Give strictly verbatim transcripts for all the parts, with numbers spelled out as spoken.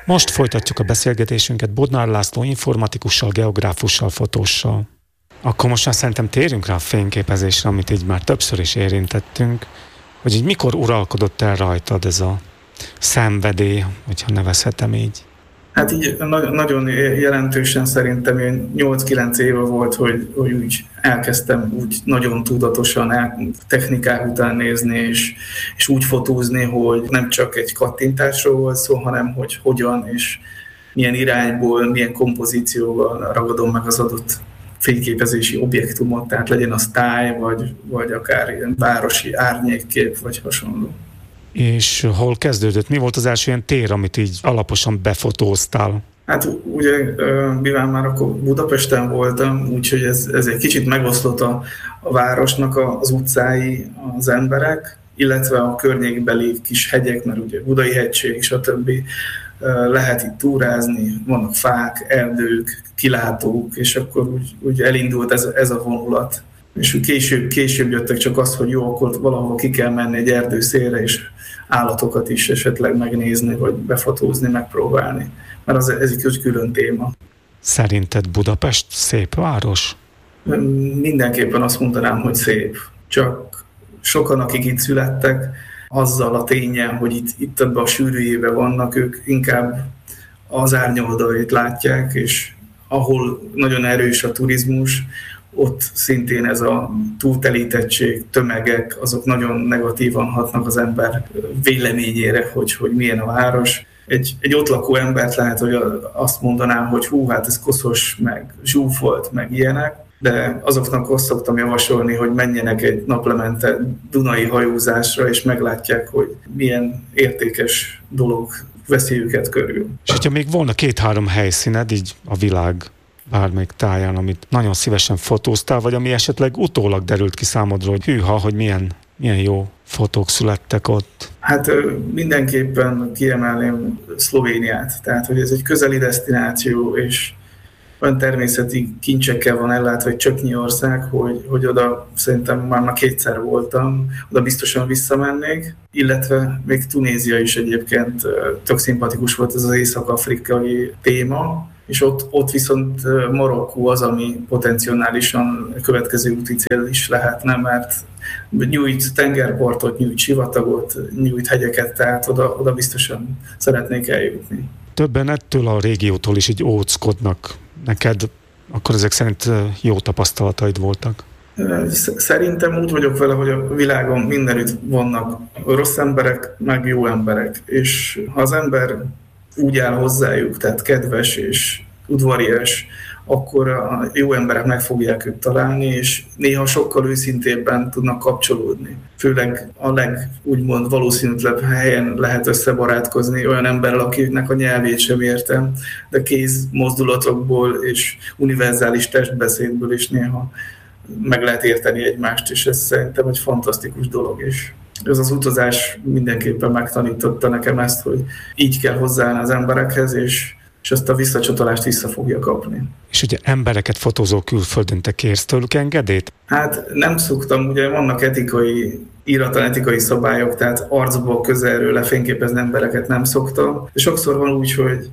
Most folytatjuk a beszélgetésünket Bodnár László informatikussal, geográfussal, fotóssal. Akkor most már szerintem térjünk rá a fényképezésre, amit így már többször is érintettünk, hogy így mikor uralkodott el rajtad ez a szenvedély, hogyha nevezhetem így. Hát így nagyon jelentősen szerintem én nyolc-kilenc éve volt, hogy, hogy úgy elkezdtem úgy nagyon tudatosan el, technikák után nézni, és, és úgy fotózni, hogy nem csak egy kattintásról volt szó, hanem hogy hogyan és milyen irányból, milyen kompozícióval ragadom meg az adott fényképezési objektumot, tehát legyen az táj, vagy, vagy akár ilyen városi árnyékkép, vagy hasonló. És hol kezdődött? Mi volt az első ilyen tér, amit így alaposan befotóztál? Hát ugye, mivel már akkor Budapesten voltam, úgyhogy ez, ez egy kicsit megosztott a, a városnak az utcái, az emberek, illetve a környékbeli kis hegyek, mert ugye Budai hegység, stb. Lehet itt túrázni, vannak fák, erdők, kilátók, és akkor úgy, úgy elindult ez, ez a vonulat. És később, később jöttek csak azt, hogy jó, akkor valahol ki kell menni egy erdőszélre, és állatokat is esetleg megnézni, vagy befotózni, megpróbálni. Mert az, ez egy külön téma. Szerinted Budapest szép város? Mindenképpen azt mondanám, hogy szép. Csak sokan, akik itt születtek, azzal a ténnyel, hogy itt, itt ebben a sűrűjében vannak, ők inkább az árnyoldalait látják, és ahol nagyon erős a turizmus, ott szintén ez a túltelítettség, tömegek, azok nagyon negatívan hatnak az ember véleményére, hogy, hogy milyen a város. Egy, egy ott lakó embert lehet, hogy azt mondanám, hogy hú, hát ez koszos, meg zsúfolt, meg ilyenek, de azoknak azt szoktam javasolni, hogy menjenek egy naplemente dunai hajózásra, és meglátják, hogy milyen értékes dolog veszi őket körül. És hogyha még volna két-három helyszíned így a világ bármelyik táján, amit nagyon szívesen fotóztál, vagy ami esetleg utólag derült ki számodra, hogy hűha, hogy milyen, milyen jó fotók születtek ott? Hát mindenképpen kiemelném Szlovéniát. Tehát, hogy ez egy közeli desztináció, és olyan természeti kincsekkel van ellátva egy csöpnyi ország, hogy, hogy oda szerintem már, már kétszer voltam, oda biztosan visszamennék, illetve még Tunézia is egyébként tök szimpatikus volt ez az észak-afrikai téma, és ott, ott viszont Marokkó az, ami potenciálisan következő úti cél is lehetne, mert nyújt tengerpartot, nyújt sivatagot, nyújt hegyeket, tehát oda, oda biztosan szeretnék eljutni. Többen ettől a régiótól is így óckodnak. Neked akkor ezek szerint jó tapasztalataid voltak? Szerintem úgy vagyok vele, hogy a világon mindenütt vannak rossz emberek, meg jó emberek, és ha az ember úgy áll hozzájuk, tehát kedves és udvarias, akkor a jó emberek meg fogják őt találni, és néha sokkal őszintébben tudnak kapcsolódni. Főleg a leg, úgymond valószínűtlenebb helyen lehet összebarátkozni olyan emberrel, akinek a nyelvét sem értem, de kéz mozdulatokból és univerzális testbeszédből is néha meg lehet érteni egymást, és ez szerintem egy fantasztikus dolog is. Ez az utazás mindenképpen megtanította nekem ezt, hogy így kell hozzáállni az emberekhez, és, és ezt a visszacsatolást vissza fogja kapni. És ugye embereket fotózó külföldön, te kérsz tőlük engedélyt? Hát nem szoktam, ugye vannak etikai, íratlan etikai szabályok, tehát arcból közelről lefényképezni embereket nem szoktam. De sokszor van úgy, hogy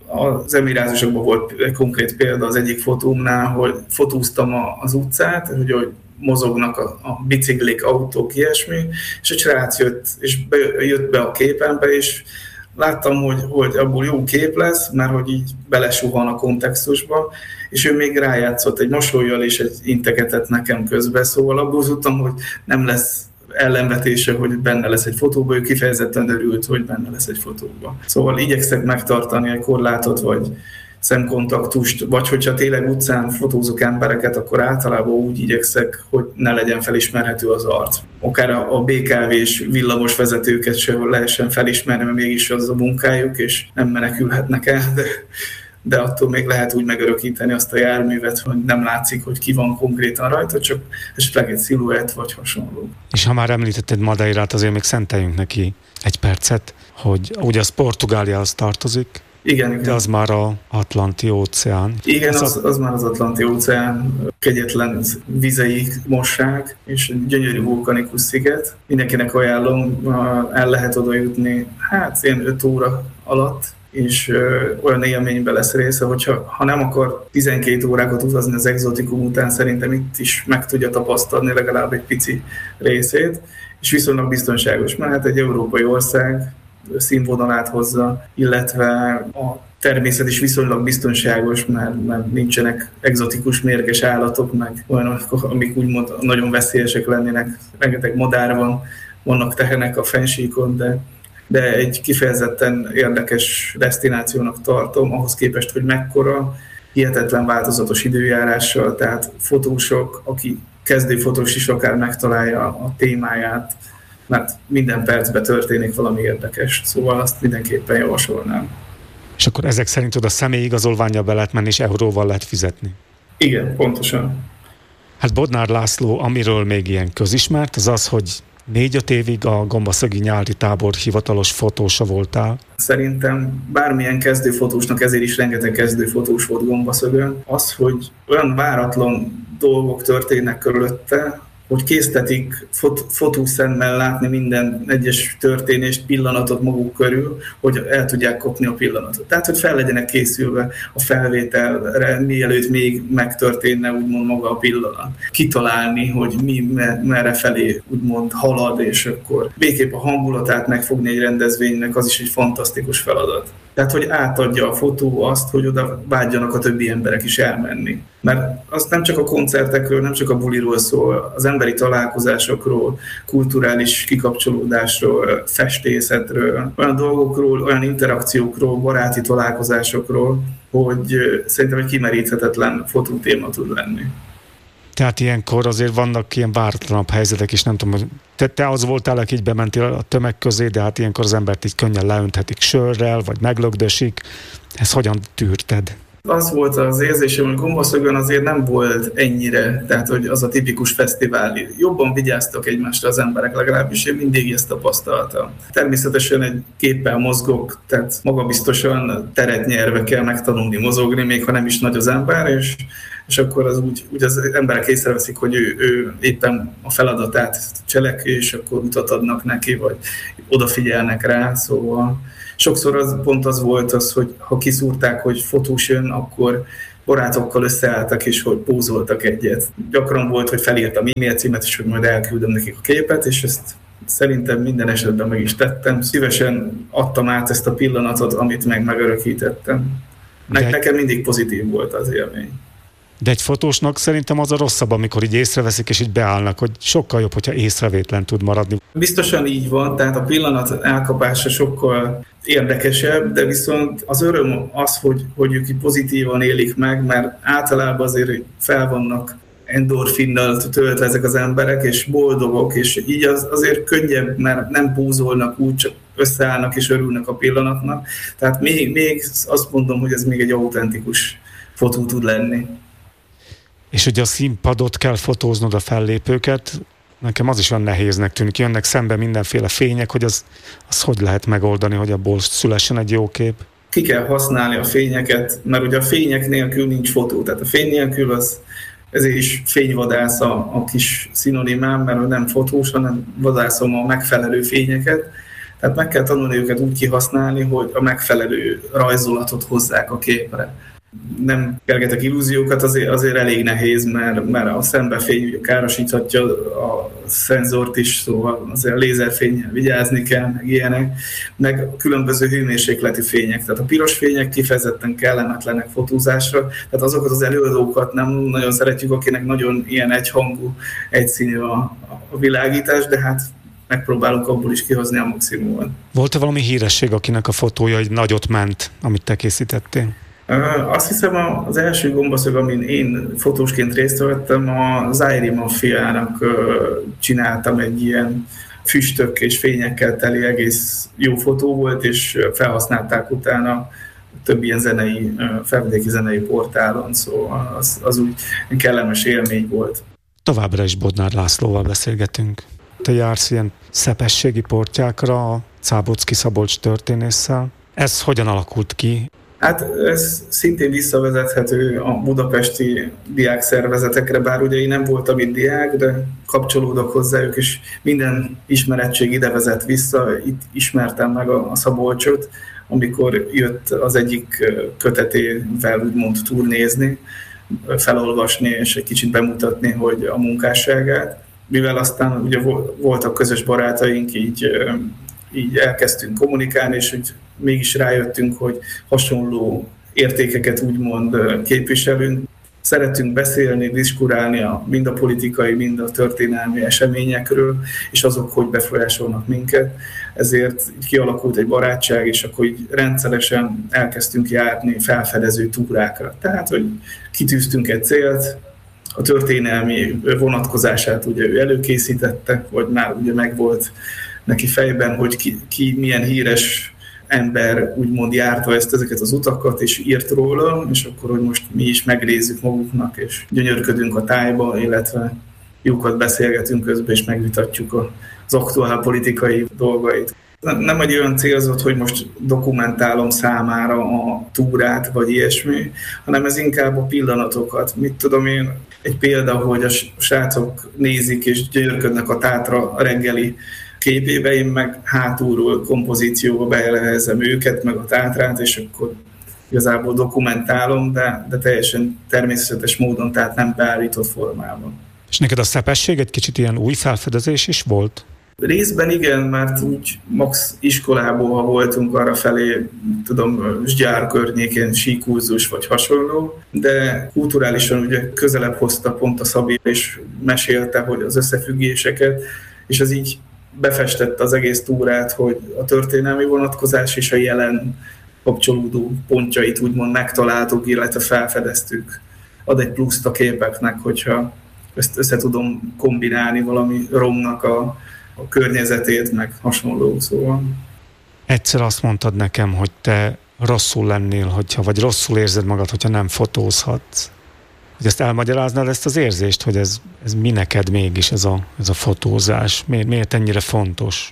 az Emirátusokban volt egy konkrét példa az egyik fotómnál, hogy fotóztam az utcát, hogy, hogy mozognak a, a biciklik, autók, ilyesmi, és egy srác jött, és be, jött be a képembe, és láttam, hogy, hogy abból jó kép lesz, mert hogy így belesuhan a kontextusba, és ő még rájátszott egy mosollyal, és egy integetett nekem közbe, szóval abból tudtam, hogy nem lesz ellenvetése, hogy benne lesz egy fotóba, ő kifejezetten örült, hogy benne lesz egy fotóba. Szóval igyekszek megtartani egy korlátot, vagy szemkontaktust, vagy hogyha tényleg utcán fotózok embereket, akkor általában úgy igyekszek, hogy ne legyen felismerhető az arc. Akár a bé ká vé-s villamos vezetőket sem lehessen felismerni, mert mégis az a munkájuk, és nem menekülhetnek el, de, de attól még lehet úgy megörökíteni azt a járművet, hogy nem látszik, hogy ki van konkrétan rajta, csak esetleg egy sziluett vagy hasonló. És ha már említetted Madeirát, azért még szenteljünk neki egy percet, hogy ugye az Portugáliához tartozik, igen, igen. De az már az Atlanti-óceán. Igen, az, az már az Atlanti-óceán, kegyetlen vizeik mossák, és egy gyönyörű vulkanikus sziget. Mindenkinek ajánlom, el lehet oda jutni, hát ilyen öt óra alatt, és ö, olyan élményben lesz része, hogyha ha nem akar tizenkét órákat utazni az egzotikum után, szerintem itt is meg tudja tapasztalni legalább egy pici részét, és viszonylag biztonságos, mert hát egy európai ország színvonalát hozza, illetve a természet is viszonylag biztonságos, mert, mert nincsenek egzotikus mérges állatok, meg olyanok, amik úgymond nagyon veszélyesek lennének. Rengeteg madár van, vannak tehenek a fennsíkon, de, de egy kifejezetten érdekes desztinációnak tartom, ahhoz képest, hogy mekkora, hihetetlen változatos időjárással, tehát fotósok, aki kezdő fotós is akár megtalálja a témáját, mert minden percben történik valami érdekes, szóval azt mindenképpen javasolnám. És akkor ezek szerint oda személyigazolvánnyal be lehet menni, és euróval lehet fizetni? Igen, pontosan. Hát Bodnár László, amiről még ilyen közismert, az az, hogy négy-öt évig a Gombaszögi nyári tábor hivatalos fotósa voltál. Szerintem bármilyen kezdőfotósnak, ezért is rengeteg kezdőfotós volt Gombaszögön, az, hogy olyan váratlan dolgok történnek körülötte, hogy késztetik fot- fotószemmel látni minden egyes történést, pillanatot maguk körül, hogy el tudják kopni a pillanatot. Tehát, hogy fel legyenek készülve a felvételre, mielőtt még megtörténne úgymond maga a pillanat. Kitalálni, hogy mi merre felé úgymond halad, és akkor végképp a hangulatát megfogni egy rendezvénynek, az is egy fantasztikus feladat. Tehát, hogy átadja a fotó azt, hogy oda vágyjanak a többi emberek is elmenni. Mert az nem csak a koncertekről, nem csak a buliról szól, az emberi találkozásokról, kulturális kikapcsolódásról, festészetről, olyan dolgokról, olyan interakciókról, baráti találkozásokról, hogy szerintem egy kimeríthetetlen fotótéma tud lenni. Tehát ilyenkor azért vannak ilyen váratlanabb helyzetek is, nem tudom, hogy te, te az voltál, aki így bementél a tömeg közé, de hát ilyenkor az embert így könnyen leönthetik sörrel, vagy meglögdösik. Ezt hogyan tűrted? Az volt az érzésem, hogy Gombaszögön azért nem volt ennyire, tehát hogy az a tipikus fesztivál. Jobban vigyáztak egymásra az emberek, legalábbis én mindig ezt tapasztaltam. Természetesen egy képpel mozgok, tehát magabiztosan teret nyerve kell megtanulni mozogni, még ha nem is nagy az ember, és, és akkor az úgy, úgy az emberek észreveszik, hogy ő, ő éppen a feladatát cselekvő, és akkor utat adnak neki, vagy odafigyelnek rá, szóval sokszor az, pont az volt az, hogy ha kiszúrták, hogy fotós jön, akkor barátokkal összeálltak és hogy pózoltak egyet. Gyakran volt, hogy felírtam e-mail címet, és hogy majd elküldöm nekik a képet, és ezt szerintem minden esetben meg is tettem. Szívesen adtam át ezt a pillanatot, amit meg megörökítettem. Ne- nekem mindig pozitív volt az élmény. De egy fotósnak szerintem az a rosszabb, amikor így észreveszik, és így beállnak, hogy sokkal jobb, hogyha észrevétlen tud maradni. Biztosan így van, tehát a pillanat elkapása sokkal érdekesebb, de viszont az öröm az, hogy, hogy ők pozitívan élik meg, mert általában azért fel vannak endorfinnal töltve ezek az emberek, és boldogok, és így az, azért könnyebb, mert nem pózolnak úgy, csak összeállnak és örülnek a pillanatnak. Tehát még, még azt mondom, hogy ez még egy autentikus fotó tud lenni. És ugye a színpadot kell fotóznod, a fellépőket, nekem az is olyan nehéznek tűnik, jönnek szembe mindenféle fények, hogy az, az hogy lehet megoldani, hogy abból szülessen egy jó kép? Ki kell használni a fényeket, mert ugye a fények nélkül nincs fotó, tehát a fény nélkül az, ezért is fényvadász a, a kis szinonimám, mert nem fotós, hanem vadászom a megfelelő fényeket. Tehát meg kell tanulni őket úgy kihasználni, hogy a megfelelő rajzolatot hozzák a képre. Nem kergetek illúziókat, azért, azért elég nehéz, mert, mert a szembefény ugye károsíthatja a szenzort is, szóval azért a lézerfénnyel vigyázni kell, meg ilyenek, meg különböző hőmérsékleti fények. Tehát a piros fények kifejezetten kellemetlenek fotózásra, tehát azokat az előadókat nem nagyon szeretjük, akinek nagyon ilyen egyhangú, egyszínű a, a világítás, de hát megpróbálunk abból is kihozni a maximumot. Volt-e valami híresség, akinek a fotója egy nagyot ment, amit te készítettél? Azt hiszem az első Gombaszög, amin én fotósként részt vettem, a Zairi Maffiának csináltam egy ilyen füstök és fényekkel teli egész jó fotó volt, és felhasználták utána több ilyen zenei, felvidéki zenei portálon, szóval az, az úgy kellemes élmény volt. Továbbra is Bodnár Lászlóval beszélgetünk. Te jársz ilyen szepességi portyákra a Zábotszky-Szabolcs történésszel. Ez hogyan alakult ki? Hát ez szintén visszavezethető a budapesti diákszervezetekre, bár ugye én nem voltam itt diák, de kapcsolódok hozzájuk, és minden ismerettség ide vezet vissza. Itt ismertem meg a Szabolcsot, amikor jött az egyik kötetével úgymond turnézni, felolvasni és egy kicsit bemutatni, hogy a munkásságát. Mivel aztán ugye voltak közös barátaink, így, így elkezdtünk kommunikálni, és úgy mégis rájöttünk, hogy hasonló értékeket úgymond képviselünk. Szeretünk beszélni, diskurálni a, mind a politikai, mind a történelmi eseményekről, és azok, hogy befolyásolnak minket. Ezért kialakult egy barátság, és akkor így rendszeresen elkezdtünk járni felfedező túrákra. Tehát, hogy kitűztünk egy célt, a történelmi vonatkozását ugye ő előkészítette, vagy már ugye megvolt neki fejben, hogy ki, ki milyen híres ember úgymond járta ezt, ezeket az utakat, és írt róla, és akkor, hogy most mi is megnézzük maguknak, és gyönyörködünk a tájba, illetve jókat beszélgetünk közben, és megvitatjuk az aktuál politikai dolgait. Nem egy olyan célzott, hogy most dokumentálom számára a túrát, vagy ilyesmi, hanem ez inkább a pillanatokat. Mit tudom én, egy példa, hogy a srácok nézik és gyönyörködnek a Tátra reggeli képébe, én meg hátulról kompozícióba beelehezem őket, meg a Tátrát, és akkor igazából dokumentálom, de, de teljesen természetes módon, tehát nem beállított formában. És neked a szepesség egy kicsit ilyen új felfedezés is volt? Részben igen, mert úgy max iskolából, ha voltunk arra felé, tudom, Zsgyár környékén síkúzus vagy hasonló, de kulturálisan ugye közelebb hozta pont a Szabi, és mesélte, hogy az összefüggéseket, és az így befestette az egész túrát, hogy a történelmi vonatkozás és a jelen kapcsolódó pontjait úgymond megtaláltuk, illetve felfedeztük. Ad egy pluszt a képeknek, hogyha ezt össze tudom kombinálni valami romnak a, a környezetét, meg hasonló, szóval. Egyszer azt mondtad nekem, hogy te rosszul lennél, hogyha, vagy rosszul érzed magad, hogyha nem fotózhatsz. Hogy ezt elmagyaráznád, ezt az érzést, hogy ez, ez mi neked mégis ez a, ez a fotózás? Miért, miért ennyire fontos?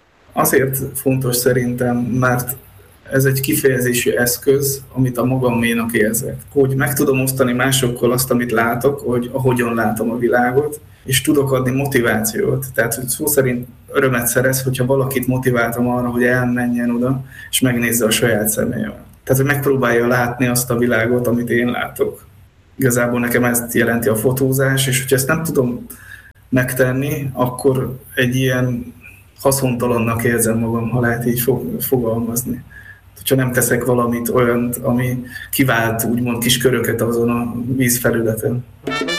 Azért fontos szerintem, mert ez egy kifejezési eszköz, amit a magaménak érzek. Hogy meg tudom osztani másokkal azt, amit látok, hogy ahogyan látom a világot, és tudok adni motivációt. Tehát, hogy szó szerint örömet szerez, hogyha valakit motiváltam arra, hogy elmenjen oda, és megnézze a saját személyével. Tehát, hogy megpróbálja látni azt a világot, amit én látok. Igazából nekem ezt jelenti a fotózás, és hogyha ezt nem tudom megtenni, akkor egy ilyen haszontalannak érzem magam, ha lehet így fogalmazni. Ha nem teszek valamit olyant, ami kivált úgymond kis köröket azon a vízfelületen.